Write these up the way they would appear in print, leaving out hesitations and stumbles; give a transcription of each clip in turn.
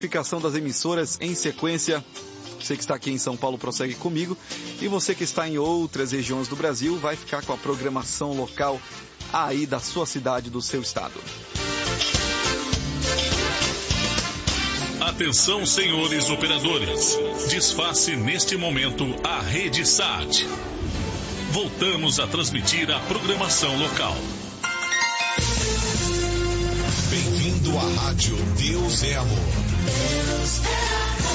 Notificação das emissoras em sequência. Você que está aqui em São Paulo prossegue comigo, e você que está em outras regiões do Brasil vai ficar com a programação local aí da sua cidade, do seu estado. Atenção, senhores operadores. Desface neste momento a rede SAT. Voltamos a transmitir a programação local. Bem-vindo à rádio Deus é Amor. Deus é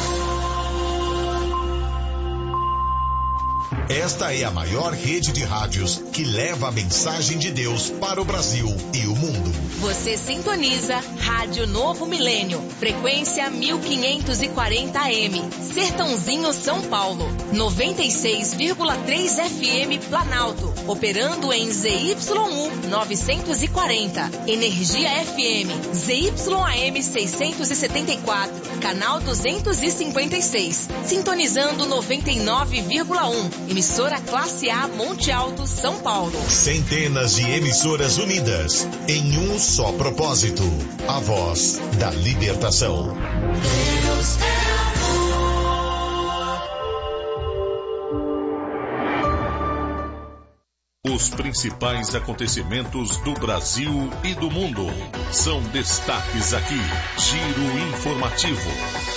Esta é a maior rede de rádios que leva a mensagem de Deus para o Brasil e o mundo. Você sintoniza Rádio Novo Milênio, frequência 1540 AM, Sertãozinho, São Paulo, 96,3 FM Planalto, operando em ZYU 940, Energia FM, ZYAM 674, canal 256, sintonizando 99,1. Emissora Classe A Monte Alto, São Paulo. Centenas de emissoras unidas em um só propósito. A voz da libertação. Deus é amor. Os principais acontecimentos do Brasil e do mundo são destaques aqui. Giro informativo.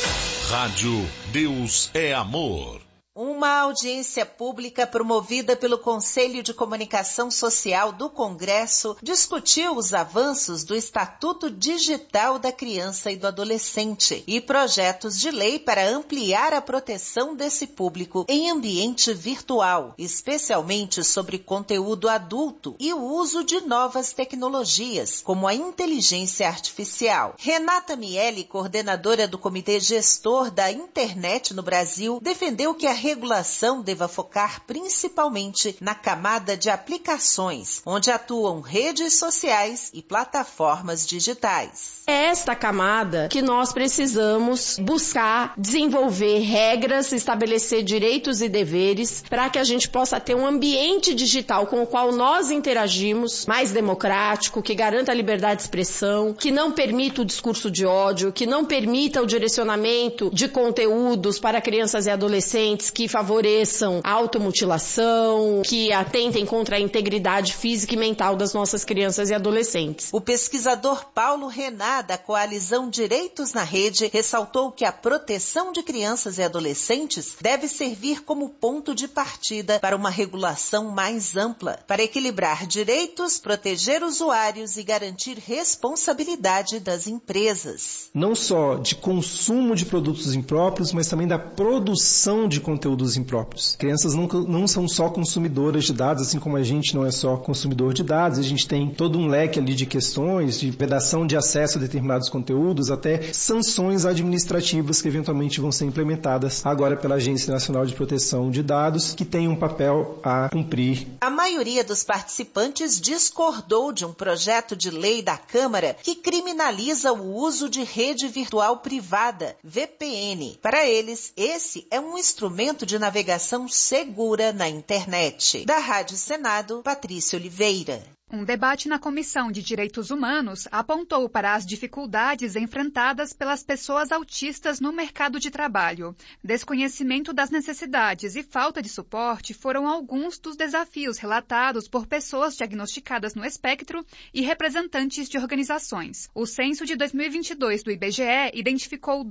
Rádio Deus é Amor. Uma audiência pública promovida pelo Conselho de Comunicação Social do Congresso discutiu os avanços do Estatuto Digital da Criança e do Adolescente e projetos de lei para ampliar a proteção desse público em ambiente virtual, especialmente sobre conteúdo adulto e o uso de novas tecnologias, como a inteligência artificial. Renata Miele, coordenadora do Comitê Gestor da Internet no Brasil, defendeu que a regulação deva focar principalmente na camada de aplicações, onde atuam redes sociais e plataformas digitais. É esta camada que nós precisamos buscar desenvolver regras, estabelecer direitos e deveres para que a gente possa ter um ambiente digital com o qual nós interagimos mais democrático, que garanta a liberdade de expressão, que não permita o discurso de ódio, que não permita o direcionamento de conteúdos para crianças e adolescentes que favoreçam a automutilação, que atentem contra a integridade física e mental das nossas crianças e adolescentes. O pesquisador Paulo Renan, da Coalizão Direitos na Rede, ressaltou que a proteção de crianças e adolescentes deve servir como ponto de partida para uma regulação mais ampla, para equilibrar direitos, proteger usuários e garantir responsabilidade das empresas. Não só de consumo de produtos impróprios, mas também da produção de conteúdos impróprios. Crianças não são só consumidoras de dados, assim como a gente não é só consumidor de dados. A gente tem todo um leque ali de questões, de vedação de acesso a determinados conteúdos, até sanções administrativas que eventualmente vão ser implementadas agora pela Agência Nacional de Proteção de Dados, que tem um papel a cumprir. A maioria dos participantes discordou de um projeto de lei da Câmara que criminaliza o uso de rede virtual privada, VPN. Para eles, esse é um instrumento de navegação segura na internet. Da Rádio Senado, Patrícia Oliveira. Um debate na Comissão de Direitos Humanos apontou para as dificuldades enfrentadas pelas pessoas autistas no mercado de trabalho. Desconhecimento das necessidades e falta de suporte foram alguns dos desafios relatados por pessoas diagnosticadas no espectro e representantes de organizações. O censo de 2022 do IBGE identificou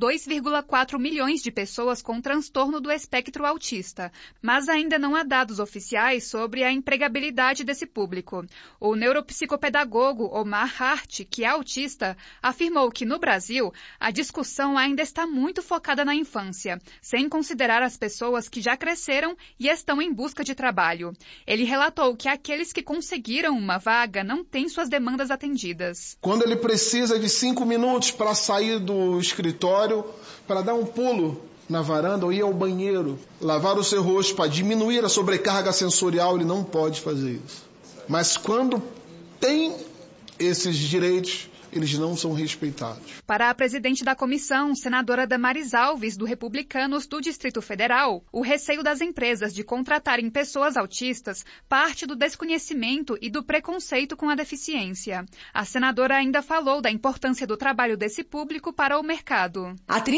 2,4 milhões de pessoas com transtorno do espectro autista, mas ainda não há dados oficiais sobre a empregabilidade desse público. O neuropsicopedagogo Omar Hart, que é autista, afirmou que no Brasil a discussão ainda está muito focada na infância, sem considerar as pessoas que já cresceram e estão em busca de trabalho. Ele relatou que aqueles que conseguiram uma vaga não têm suas demandas atendidas. Quando ele precisa de 5 minutos para sair do escritório, para dar um pulo na varanda ou ir ao banheiro, lavar o seu rosto para diminuir a sobrecarga sensorial, ele não pode fazer isso. Mas quando tem esses direitos, eles não são respeitados. Para a presidente da comissão, senadora Damares Alves, do Republicanos do Distrito Federal, o receio das empresas de contratarem pessoas autistas parte do desconhecimento e do preconceito com a deficiência. A senadora ainda falou da importância do trabalho desse público para o mercado. Há